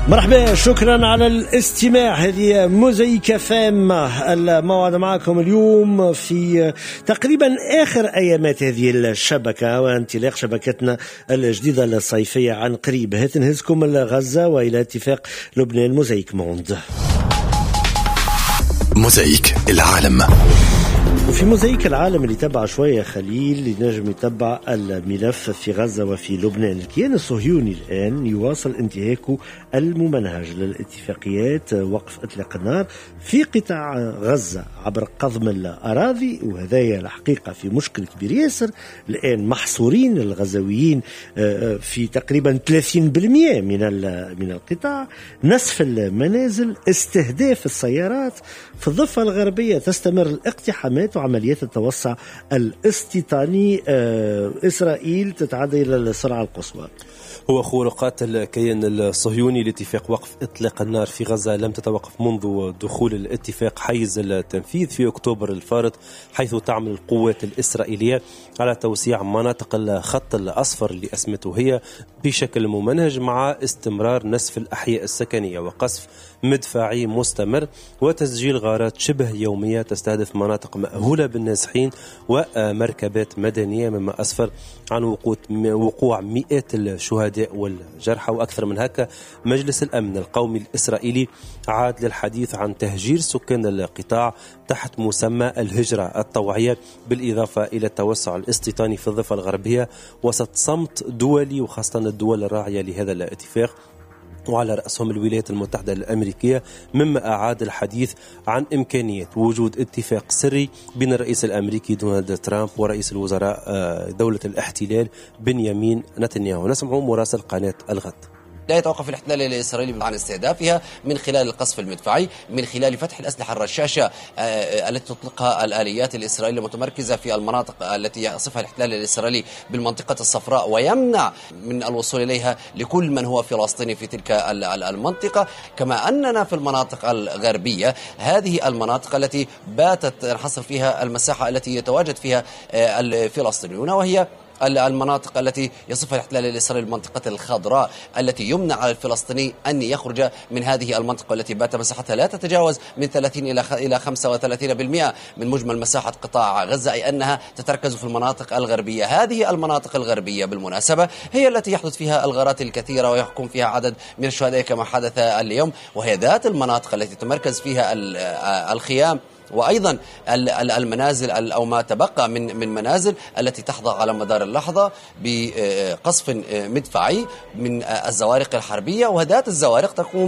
مرحبا، شكرا على الاستماع. هذه موزايك فام، الموعد معكم اليوم في تقريبا آخر أيامات هذه الشبكة وانطلاق شبكتنا الجديدة الصيفية عن قريب. هات نهزكم لغزة وإلى اتفاق لبنان. موزايك موند، موزايك العالم. وفي موزايك العالم اللي تبع شوية خليل اللي نجم يتبع الملف في غزة وفي لبنان. الكيان الصهيوني الآن يواصل انتهاكه الممنهج للاتفاقيات وقف إطلاق النار في قطاع غزة عبر قضم الأراضي، وهذايا الحقيقة في مشكل كبير ياسر. الآن محصورين الغزاويين في تقريبا 30% من القطاع، نسف المنازل، استهداف السيارات. في الضفة الغربية تستمر الاقتحامات وعمليات التوسع الاستيطاني. إسرائيل تتعدى إلى السرعة القصوى. هو خروقات الكيان الصهيوني لاتفاق وقف إطلاق النار في غزة لم تتوقف منذ دخول الاتفاق حيز التنفيذ في أكتوبر الفارط، حيث تعمل القوات الإسرائيلية على توسيع مناطق الخط الأصفر اللي أسمته هي بشكل ممنهج، مع استمرار نسف الأحياء السكنية وقصف مدفعي مستمر وتسجيل غارات شبه يومية تستهدف مناطق مأهولة بالنازحين ومركبات مدنية، مما أسفر عن وقوع مئات الشهداء والجرحى. وأكثر من هكا، مجلس الأمن القومي الإسرائيلي عاد للحديث عن تهجير سكان القطاع تحت مسمى الهجرة الطوعية، بالإضافة إلى التوسع الاستيطاني في الضفة الغربية وسط صمت دولي، وخاصة الدول الراعية لهذا الاتفاق وعلى رأسهم الولايات المتحدة الأمريكية، مما أعاد الحديث عن إمكانية وجود اتفاق سري بين الرئيس الأمريكي دونالد ترامب ورئيس الوزراء دولة الاحتلال بنيامين نتنياهو. نسمع مراسل قناة الغد. لا يتوقف الاحتلال الإسرائيلي عن استهدافها من خلال القصف المدفعي، من خلال فتح الأسلحة الرشاشة التي تطلقها الآليات الإسرائيلية المتمركزة في المناطق التي يصفها الاحتلال الإسرائيلي بالمنطقة الصفراء، ويمنع من الوصول إليها لكل من هو فلسطيني في تلك المنطقة. كما أننا في المناطق الغربية، هذه المناطق التي باتت تنحصر فيها المساحة التي يتواجد فيها الفلسطينيون، وهي المناطق التي يصفها الاحتلال الإسرائيلي المنطقة الخضراء، التي يمنع على الفلسطيني أن يخرج من هذه المنطقة التي بات مساحتها لا تتجاوز من 30 إلى 35% من مجمل مساحة قطاع غزة، أي أنها تتركز في المناطق الغربية. هذه المناطق الغربية بالمناسبة هي التي يحدث فيها الغارات الكثيرة ويحكم فيها عدد من الشهداء كما حدث اليوم، وهي ذات المناطق التي تتمركز فيها الخيام وأيضا المنازل أو ما تبقى من منازل التي تحظى على مدار اللحظة بقصف مدفعي من الزوارق الحربية، وذات الزوارق تقوم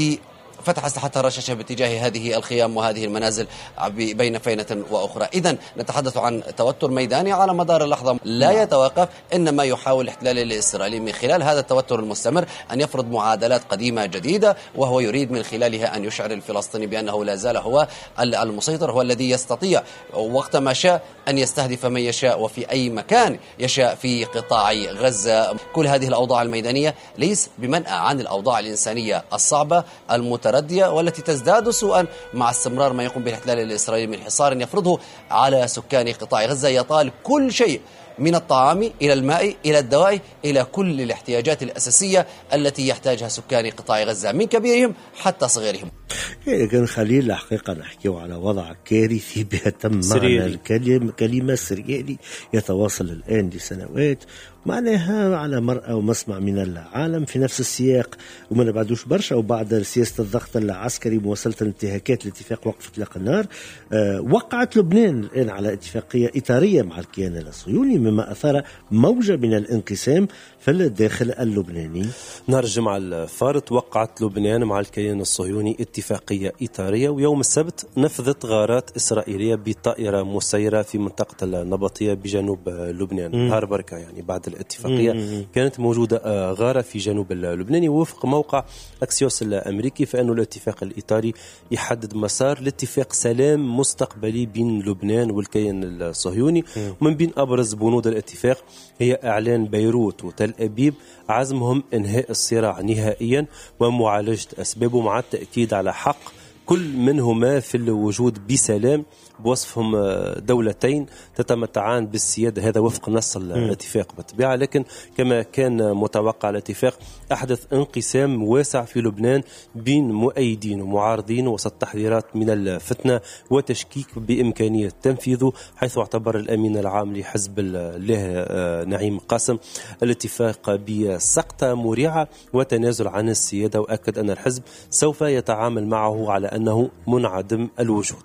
فتح أسلحتها الرشاشة باتجاه هذه الخيام وهذه المنازل بين فينة وأخرى. إذن نتحدث عن توتر ميداني على مدار اللحظة لا يتوقف، إنما يحاول الاحتلال الإسرائيلي من خلال هذا التوتر المستمر أن يفرض معادلات قديمة جديدة، وهو يريد من خلالها أن يشعر الفلسطيني بأنه لا زال هو المسيطر، هو الذي يستطيع وقت ما شاء أن يستهدف من يشاء وفي أي مكان يشاء في قطاع غزة. كل هذه الأوضاع الميدانية ليس بمنأى عن الأوضاع الإنسانية الصعبة المتردية والتي تزداد سوءا مع استمرار ما يقوم به الاحتلال الإسرائيلي من حصار يفرضه على سكان قطاع غزة، يطال كل شيء من الطعام إلى الماء إلى الدواء إلى كل الاحتياجات الأساسية التي يحتاجها سكان قطاع غزة من كبيرهم حتى صغيرهم. لكن خليل الحقيقة نحكي على وضع كارثي بها تم معنى الكلمة سريالي يتواصل الآن لسنوات، معناها على مرأى ومسمع من العالم في نفس السياق، وما نبعدوش برشا. وبعد سياسة الضغط العسكري مواصلة الانتهاكات لاتفاق وقف إطلاق النار، وقعت لبنان الآن على اتفاقية إطارية مع الكيان الصهيوني، مما أثار موجة من الانقسام في الداخل اللبناني. نهار الجمعة الفارط وقعت لبنان مع الكيان الصهيوني اتفاقية إطارية، ويوم السبت نفذت غارات إسرائيلية بطائرة مسيرة في منطقة النبطية بجنوب لبنان. نهار بركة يعني بعد الاتفاقية كانت موجودة غارة في جنوب اللبناني. وفق موقع أكسيوس الأمريكي، فإنه الاتفاق الإطاري يحدد مسار لاتفاق سلام مستقبلي بين لبنان والكيان الصهيوني. ومن بين أبرز بنود الاتفاق هي إعلان بيروت وتل أبيب عزمهم إنهاء الصراع نهائيا ومعالجة أسبابه، مع التأكيد على حق كل منهما في الوجود بسلام بوصفهم دولتين تتمتعان بالسيادة. هذا وفق نص الاتفاق بالطبيعة، لكن كما كان متوقع الاتفاق أحدث انقسام واسع في لبنان بين مؤيدين ومعارضين وسط تحذيرات من الفتنة وتشكيك بإمكانية تنفيذه، حيث اعتبر الأمين العام لحزب الله نعيم قاسم الاتفاق بسقطة مريعة وتنازل عن السيادة، وأكد أن الحزب سوف يتعامل معه على أنه منعدم الوجود.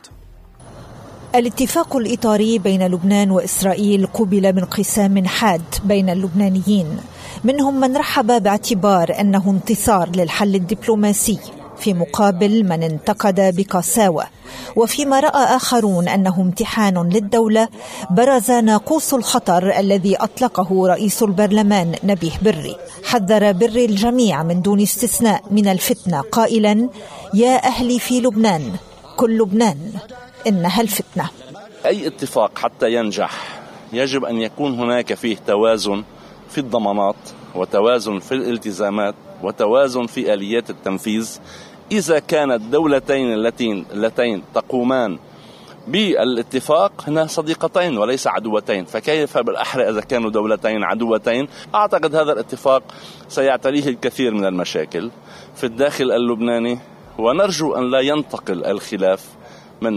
الاتفاق الإطاري بين لبنان وإسرائيل قُبل بانقسام حاد بين اللبنانيين، منهم من رحب باعتبار أنه انتصار للحل الدبلوماسي في مقابل من انتقد بقساوة، وفيما رأى آخرون أنه امتحان للدولة برز ناقوس الخطر الذي أطلقه رئيس البرلمان نبيه بري. حذر بري الجميع من دون استثناء من الفتنة قائلا: يا أهلي في لبنان، كل لبنان إنها الفتنة. أي اتفاق حتى ينجح يجب أن يكون هناك فيه توازن في الضمانات وتوازن في الالتزامات وتوازن في آليات التنفيذ. إذا كانت الدولتين اللتين تقومان بالاتفاق هنا صديقتين وليس عدوتين، فكيف بالأحرى إذا كانوا دولتين عدوتين؟ أعتقد هذا الاتفاق سيعتريه الكثير من المشاكل في الداخل اللبناني، ونرجو أن لا ينتقل الخلاف من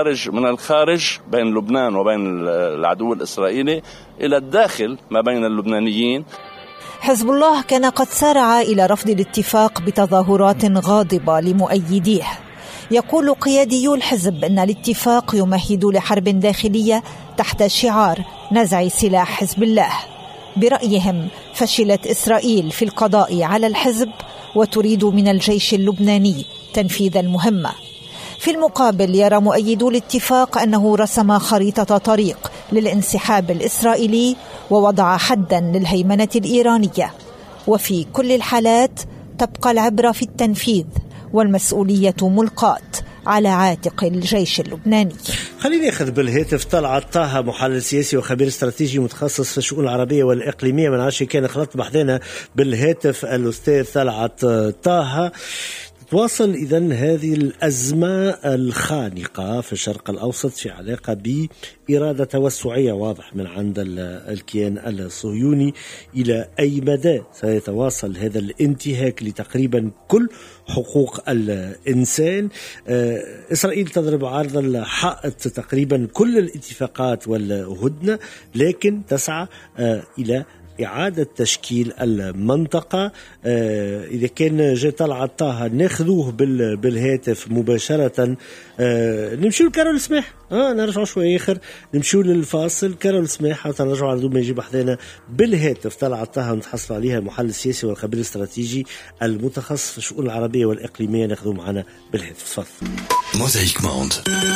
الخارج بين لبنان وبين العدو الإسرائيلي إلى الداخل ما بين اللبنانيين. حزب الله كان قد سارع إلى رفض الاتفاق بتظاهرات غاضبة لمؤيديه. يقول قياديو الحزب أن الاتفاق يمهد لحرب داخلية تحت شعار نزع سلاح حزب الله. برأيهم فشلت إسرائيل في القضاء على الحزب وتريد من الجيش اللبناني تنفيذ المهمة. في المقابل يرى مؤيدو الاتفاق أنه رسم خريطة طريق للانسحاب الإسرائيلي ووضع حدا للهيمنة الإيرانية، وفي كل الحالات تبقى العبرة في التنفيذ والمسؤولية ملقاة على عاتق الجيش اللبناني. خليني أخذ بالهاتف طلعت طه، محلل سياسي وخبير استراتيجي متخصص في الشؤون العربية والإقليمية. من عشان كان خلطت بحدنا بالهاتف الأستاذ طلعت طه. تواصل إذن هذه الأزمة الخانقة في الشرق الأوسط في علاقة بإرادة توسعية واضح من عند الكيان الصهيوني. إلى أي مدى سيتواصل هذا الانتهاك لتقريبا كل حقوق الإنسان؟ إسرائيل تضرب عرض الحائط تقريبا كل الاتفاقات والهدنة، لكن تسعى إلى إعادة تشكيل المنطقة. إذا كان جاء طلعت طه ناخذوه بالهاتف مباشرة. نمشي لكارول سماح، نرجع شوي آخر نمشي للفاصل. كارول سماح حتى نرجع على ما يجيب حدانا بالهاتف طلعت طه نتحصل عليها، المحلل السياسي والخبير الاستراتيجي المتخصص في الشؤون العربية والإقليمية. ناخذوه معنا بالهاتف. تفضل. موزايك موند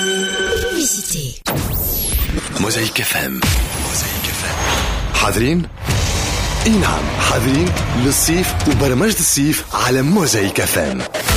موزايك FM. حاضرين؟ اي نعم حاضرين للصيف وبرمجة الصيف على موزايك FM.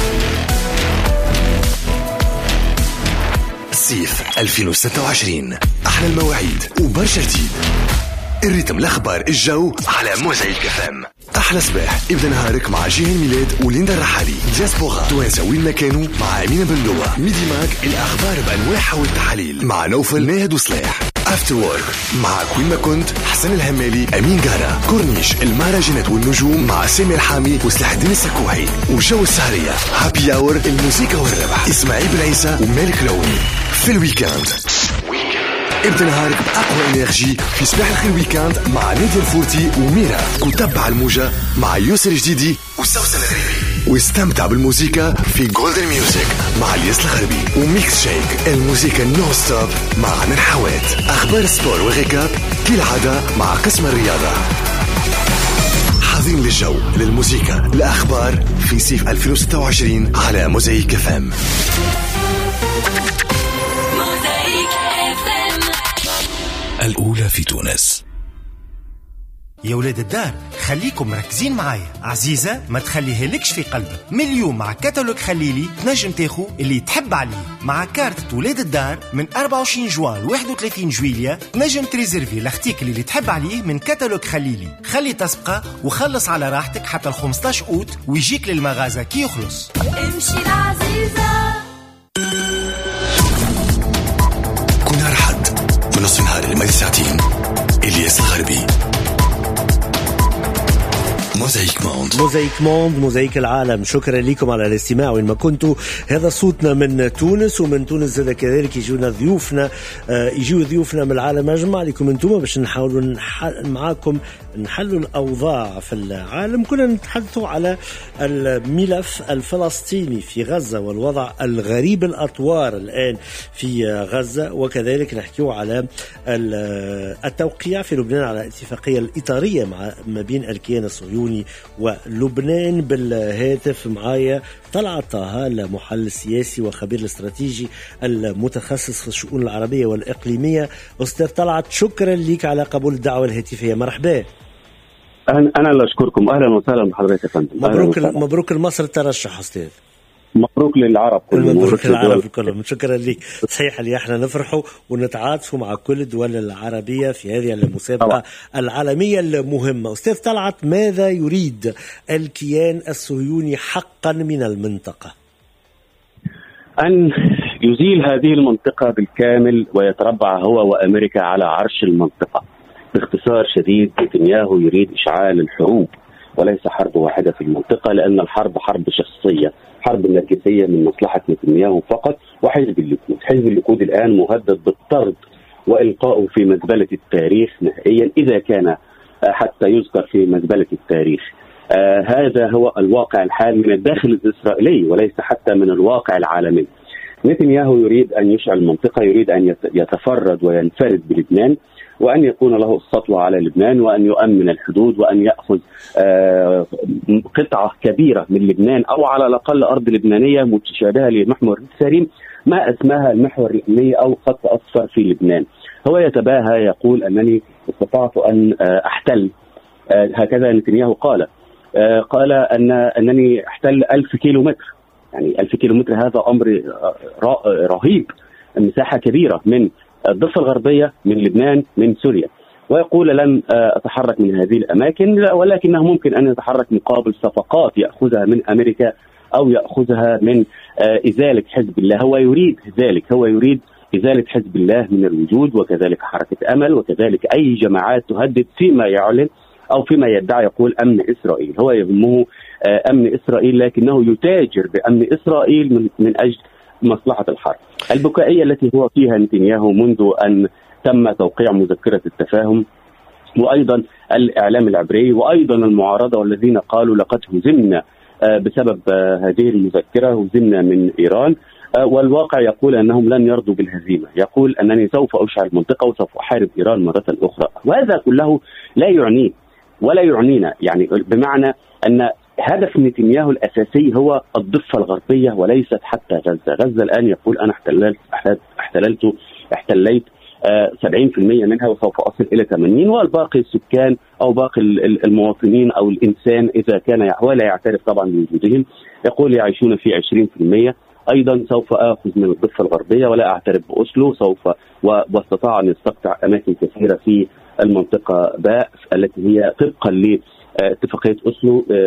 الصيف 2026 أحلى المواعيد وبرشا جديد. الريتم الأخبار الجو على موزايك FM. أحلى صباح ابدأ نهارك مع جيهان ميلاد وليندا الرحالي. دياسبورا توانسة وين ما كانوا مع أمينة بندوة. ميدي ماك الأخبار بأنواعها والتحاليل مع نوفل ناهد وصلاح. افتر وورك مع كوين ما كنت حسن الهمالي أمين جارة. كورنيش المهرجانات والنجوم مع سامي الحامي وسلاح الدين السكوحي. وجو السهرية هابي اور الموسيقى والربح إسماعيل بن عيسى ومالك لوني. في الويكاند ابدأ نهارك بأقوى إنرجي في صباح الخير ويكاند مع نادية الفورتي وميرا. وتابع الموجة مع يوسر جديدي وسوسن الغريبي. واستمتع بالموسيقى في جولدن ميوزك مع الياس الغربي. وميكس شيك الموسيقى نو ستوب مع عمر حوات. أخبار سبور وغيكاب كالعادة مع قسم الرياضة. حاضرين للجو للموسيقى الأخبار في صيف 2026 على موزايك FM. الأولى في تونس. يا ولاد الدار خليكم مركزين معايا. عزيزة ما تخليها لكش في قلبك. من اليوم مع كتالوج خليلي تنجم تاخو اللي تحب عليه. مع كارت ولاد الدار من 24 جوان ل 31 جويلية تنجم تريزيرفي لاختيك اللي تحب عليه من كتالوج خليلي. خلي تسبقة وخلص على راحتك حتى ال 15 أوت ويجيك للمغازة كي يخلص. امشي العزيزة نصف النهار لمدة ساعتين. إلياس الغربي. موزايك موند، موزايك العالم. شكرا لكم على الاستماع وين ما كنتوا. هذا صوتنا من تونس، ومن تونس زاد كذلك يجوا ضيوفنا من العالم أجمع لكم انتم باش نحاولوا معاكم نحلوا الأوضاع في العالم. كنا نتحدثوا على الملف الفلسطيني في غزة والوضع الغريب الأطوار الآن في غزة، وكذلك نحكيوا على التوقيع في لبنان على اتفاقية الإطارية ما بين الكيان الصهيوني ولبنان. بالهاتف معايا طلعت طه، المحلل السياسي وخبير الاستراتيجي المتخصص في الشؤون العربية والإقليمية. أستاذ طلعت، شكرا لك على قبول الدعوة الهاتفية. مرحبا. أنا اللي أشكركم. أهلا وسهلا بحضرتك يا فندم. مبروك لمصر الترشح أستاذ. مبروك للعرب كلهم. مبروك للعرب كلهم. شكرا لك. صحيح اللي احنا نفرحوا ونتعاطفوا مع كل الدول العربية في هذه المسابقة العالمية المهمة. أستاذ طلعت، ماذا يريد الكيان الصهيوني حقا من المنطقة؟ أن يزيل هذه المنطقة بالكامل ويتربع هو وأمريكا على عرش المنطقة. باختصار شديد، نتنياهو يريد إشعال الحروب وليس حرب واحدة في المنطقة، لأن الحرب حرب شخصية، حرب نرجسية من مصلحة نتنياهو فقط وحزب الليكود. حزب الليكود الآن مهدد بالطرد وإلقائه في مزبلة التاريخ نهائيا، إذا كان حتى يذكر في مزبلة التاريخ. هذا هو الواقع الحال من الداخل الإسرائيلي وليس حتى من الواقع العالمي. نتنياهو يريد أن يشعل المنطقة، يريد أن يتفرد وينفرد بلبنان، وأن يكون له السطوة على لبنان، وأن يؤمن الحدود، وأن يأخذ قطعة كبيرة من لبنان، أو على الأقل أرض لبنانية متشابهة لمحور ساريم، ما اسمها المحور الإقليمي أو خط أصفر في لبنان. هو يتباهى يقول أنني استطعت أن أحتل، هكذا نتنياهو قال أنني أحتل 1000 كيلومتر. يعني 1000 كيلومتر هذا أمر رهيب، مساحة كبيرة من الضفة الغربية، من لبنان، من سوريا. ويقول لن أتحرك من هذه الأماكن، ولكنه ممكن أن يتحرك مقابل صفقات يأخذها من أمريكا أو يأخذها من إزالة حزب الله. هو يريد إزالة حزب الله من الوجود، وكذلك حركة أمل، وكذلك أي جماعات تهدد فيما يعلن أو فيما يدعي يقول أمن إسرائيل. هو يهمه أمن إسرائيل، لكنه يتاجر بأمن إسرائيل من أجل مصلحة الحرب. البكائية التي هو فيها نتنياهو منذ أن تم توقيع مذكرة التفاهم، وأيضا الإعلام العبري، وأيضا المعارضة، والذين قالوا لقد هزمنا بسبب هذه المذكرة، هزمنا من إيران. والواقع يقول أنهم لن يرضوا بالهزيمة، يقول أنني سوف أشعل المنطقة وسوف أحارب إيران مرة أخرى. وهذا كله لا يعنيه ولا يعنينا، يعني بمعنى أن هدف نتنياهو الأساسي هو الضفة الغربية وليست حتى غزة. غزة الآن يقول أنا احتليت 70% منها وسوف أصل إلى 80، والباقي السكان أو باقي المواطنين أو الإنسان إذا كان ولا يعترف طبعا بوجودهم يقول يعيشون في 20%. أيضا سوف أخذ من الضفة الغربية ولا أعترف بأوسلو، واستطاع أن يستقطع أماكن كثيرة في المنطقة باء التي هي طبقا لاتفاقية أوسلو